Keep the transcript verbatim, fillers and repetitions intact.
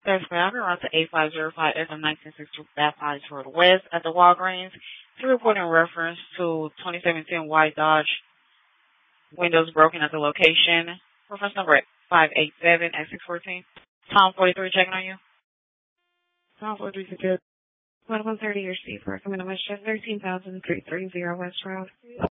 That's Falcon, around to eight five zero five F M nineteen sixty Baptized Road West at the Walgreens. To report in reference to twenty seventeen White Dodge windows broken at the location. Reference number five eight seven at six fourteen. Tom forty-three checking on you. Tom forty-three secure. one one thirty your speed for recommended West thirteen thousand three thirty West Road.